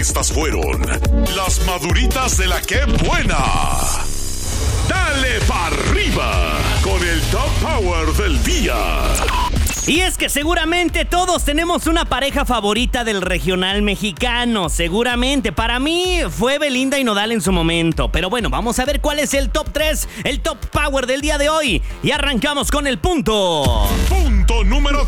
Estas fueron las maduritas de la que buena. Dale pa' arriba con el Top Power del día. Y es que seguramente todos tenemos una pareja favorita del regional mexicano. Seguramente. Para mí fue Belinda y Nodal en su momento. Pero bueno, vamos a ver cuál es el top 3, el Top Power del día de hoy. Y arrancamos con el punto. Punto número